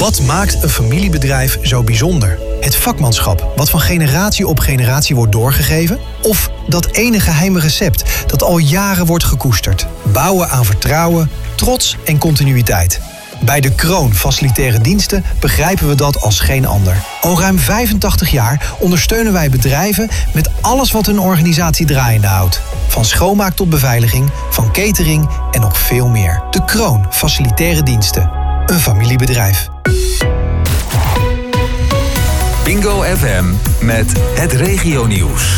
Wat maakt een familiebedrijf zo bijzonder? Het vakmanschap wat van generatie op generatie wordt doorgegeven? Of dat ene geheime recept dat al jaren wordt gekoesterd? Bouwen aan vertrouwen, trots en continuïteit. Bij De Kroon Facilitaire Diensten begrijpen we dat als geen ander. Al ruim 85 jaar ondersteunen wij bedrijven met alles wat hun organisatie draaiende houdt. Van schoonmaak tot beveiliging, van catering en nog veel meer. De Kroon Facilitaire Diensten. Een familiebedrijf. Bingo FM met het regionieuws.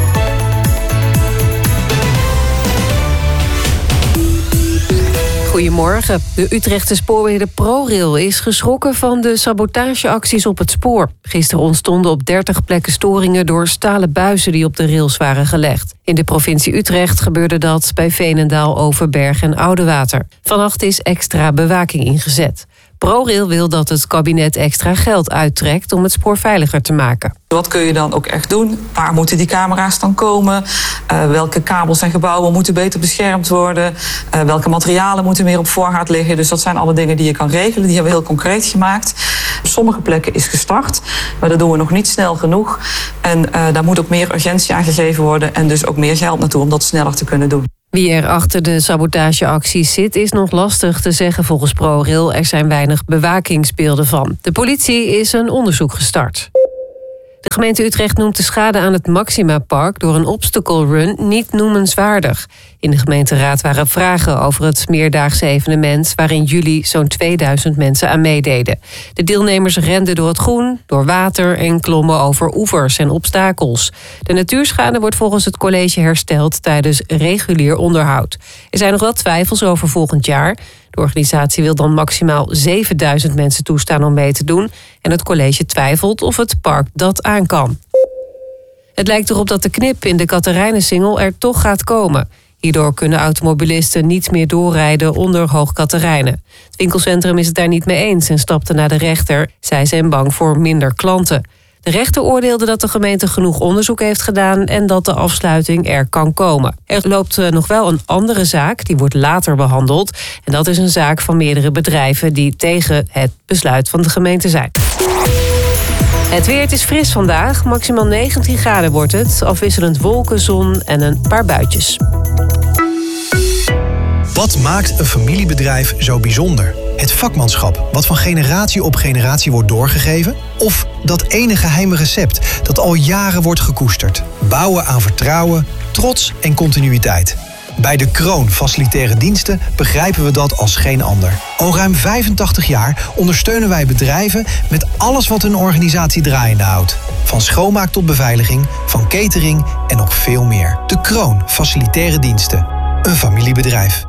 Goedemorgen. De Utrechtse spoorbeheerder ProRail is geschrokken van de sabotageacties op het spoor. Gisteren ontstonden op 30 plekken storingen door stalen buizen die op de rails waren gelegd. In de provincie Utrecht gebeurde dat bij Veenendaal, Overberg en Oudewater. Vannacht is extra bewaking ingezet. ProRail wil dat het kabinet extra geld uittrekt om het spoor veiliger te maken. Wat kun je dan ook echt doen? Waar moeten die camera's dan komen? Welke kabels en gebouwen moeten beter beschermd worden? Welke materialen moeten meer op voorraad liggen? Dus dat zijn alle dingen die je kan regelen. Die hebben we heel concreet gemaakt. Op sommige plekken is gestart, maar dat doen we nog niet snel genoeg. En daar moet ook meer urgentie aan gegeven worden en dus ook meer geld naartoe om dat sneller te kunnen doen. Wie er achter de sabotageacties zit is nog lastig te zeggen volgens ProRail. Er zijn weinig bewakingsbeelden van. De politie is een onderzoek gestart. De gemeente Utrecht noemt de schade aan het Maxima-park door een obstacle run niet noemenswaardig. In de gemeenteraad waren vragen over het meerdaagse evenement waarin juli zo'n 2000 mensen aan meededen. De deelnemers renden door het groen, door water en klommen over oevers en obstakels. De natuurschade wordt volgens het college hersteld tijdens regulier onderhoud. Er zijn nog wel twijfels over volgend jaar. De organisatie wil dan maximaal 7000 mensen toestaan om mee te doen. En het college twijfelt of het park dat aan kan. Het lijkt erop dat de knip in de Catharijnensingel er toch gaat komen. Hierdoor kunnen automobilisten niet meer doorrijden onder Hoog Catharijnen. Het winkelcentrum is het daar niet mee eens en stapte naar de rechter. Zij zijn bang voor minder klanten. De rechter oordeelde dat de gemeente genoeg onderzoek heeft gedaan en dat de afsluiting er kan komen. Er loopt nog wel een andere zaak, die wordt later behandeld. En dat is een zaak van meerdere bedrijven die tegen het besluit van de gemeente zijn. Het weer, het is fris vandaag. Maximaal 19 graden wordt het. Afwisselend wolken, zon en een paar buitjes. Wat maakt een familiebedrijf zo bijzonder? Het vakmanschap wat van generatie op generatie wordt doorgegeven? Of dat ene geheime recept dat al jaren wordt gekoesterd? Bouwen aan vertrouwen, trots en continuïteit. Bij De Kroon Facilitaire Diensten begrijpen we dat als geen ander. Al ruim 85 jaar ondersteunen wij bedrijven met alles wat hun organisatie draaiende houdt. Van schoonmaak tot beveiliging, van catering en nog veel meer. De Kroon Facilitaire Diensten. Een familiebedrijf.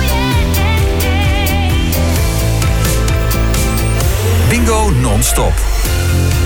Bingo non-stop.